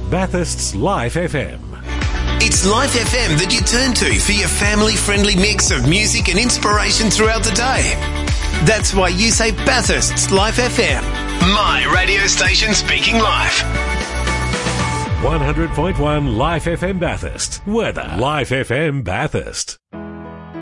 Bathurst's Life FM. It's Life FM that you turn to for your family-friendly mix of music and inspiration throughout the day. That's why you say Bathurst's Life FM. My radio station speaking life. 100.1 Life FM Bathurst. Weather. Life FM Bathurst.